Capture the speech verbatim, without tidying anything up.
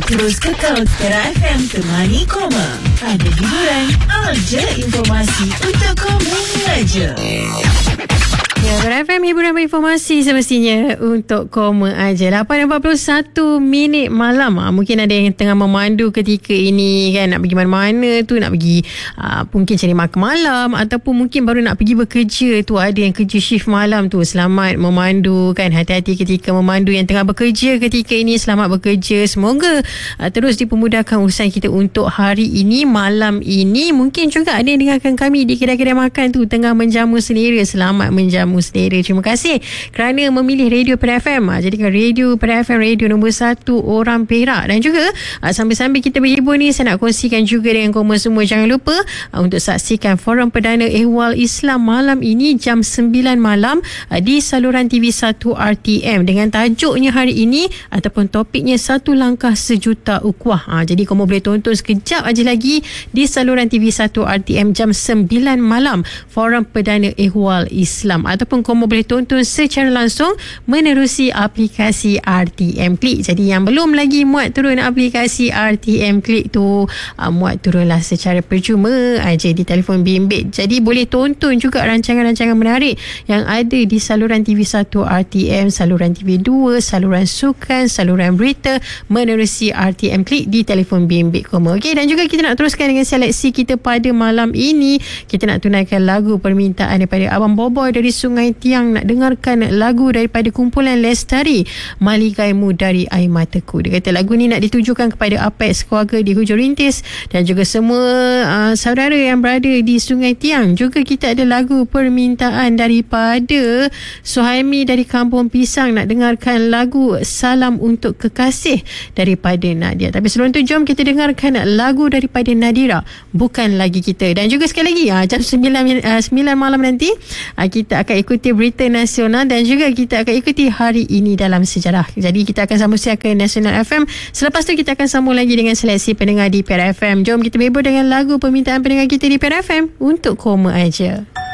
Terus kekal Tera F M temani Koma. Ada hiburan, ada informasi untuk kamu aja. Ya, Tera F M, hiburan berinformasi semestinya untuk Koma aja. lapan empat puluh satu minit malam. Ha, mungkin ada yang tengah memandu ketika ini kan, nak pergi mana-mana tu, nak pergi uh, mungkin cari makan malam, ataupun mungkin baru nak pergi bekerja tu, ada yang kerja shift malam tu. Selamat memandu kan, hati-hati ketika memandu. Yang tengah bekerja ketika ini, selamat bekerja. Semoga uh, terus dipermudahkan urusan kita untuk hari ini, malam ini. Mungkin juga ada yang dengarkan kami di kedai-kedai makan tu, tengah menjamu selera. Selamat menjamu selera. Terima kasih kerana memilih Radio Tera F M. Jadikan Radio Tera F M radio nombor satu orang Perak. Dan juga sambil-sambil kita berhibur ni, saya nak kongsikan juga dengan Koma semua, jangan lupa untuk saksikan forum perdana Ehwal Islam malam ini jam sembilan malam di saluran T V satu R T M dengan tajuknya hari ini ataupun topiknya satu langkah sejuta ukhuwah. Ha, jadi Koma boleh tonton sekejap aja lagi di saluran T V satu R T M jam sembilan malam, forum perdana Ehwal Islam. Ataupun Koma boleh tonton secara langsung menerusi aplikasi R T M Click. Jadi yang belum lagi muat turun aplikasi R T M Click tu, uh, muat turunlah secara percuma aja di telefon bimbit. Jadi boleh tonton juga rancangan-rancangan menarik yang ada di saluran T V satu R T M, saluran T V dua, saluran sukan, saluran berita menerusi R T M Click di telefon bimbit Koma. Okey, dan juga kita nak teruskan dengan seleksi kita pada malam ini. Kita nak tunaikan lagu permintaan daripada Abang Boboy dari Sungai Tiang, nak dengarkan lagu daripada kumpulan Lestari, Maligaimu dari Air Mataku. Dia kata lagu ni nak ditujukan kepada Apex keluarga di Hujung Rintis dan juga semua uh, saudara yang berada di Sungai Tiang. Juga kita ada lagu permintaan daripada Suhaimi dari Kampung Pisang, nak dengarkan lagu Salam untuk Kekasih daripada Nadia. Tapi sebelum tu, jom kita dengarkan lagu daripada Nadira, Bukan Lagi Kita. Dan juga sekali lagi uh, jam sembilan, uh, sembilan malam nanti uh, kita akan ikuti berita nasional dan juga kita akan ikuti hari ini dalam sejarah. Jadi kita akan sambung siarkan Nasional F M. Selepas tu kita akan sambung lagi dengan seleksi pendengar di Tera F M. Jom kita berhibur dengan lagu permintaan pendengar kita di Tera F M untuk Koma aja.